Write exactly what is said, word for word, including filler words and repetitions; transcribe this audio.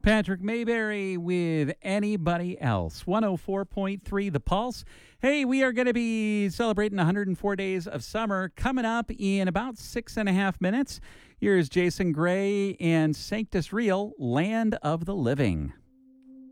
Patrick Mayberry with Anybody Else. one oh four point three The Pulse. Hey, we are going to be celebrating one hundred four days of summer coming up in about six and a half minutes. Here's Jason Gray and Sanctus Real, Land of the Living.